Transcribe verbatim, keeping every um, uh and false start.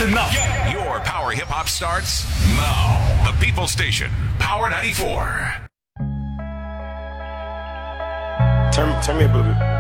That's enough. Your power hip hop starts now. The People Station, Power ninety-four. Turn, turn me up a little bit.